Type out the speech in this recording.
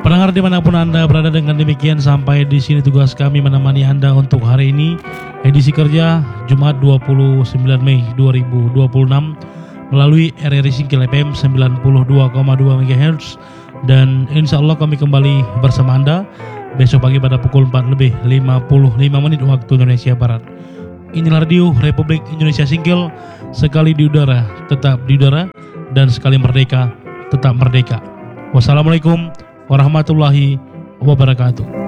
Pendengar dimanapun Anda berada, dengan demikian sampai di sini tugas kami menemani Anda untuk hari ini, edisi kerja Jumat 29 Mei 2026 melalui RRI Singkil FM 92,2 MHz, dan insya Allah kami kembali bersama Anda besok pagi pada pukul 4:55 waktu Indonesia Barat. Inilah Radio Republik Indonesia Singkil, sekali di udara tetap di udara, dan sekali merdeka tetap merdeka. Wassalamualaikum warahmatullahi wabarakatuh.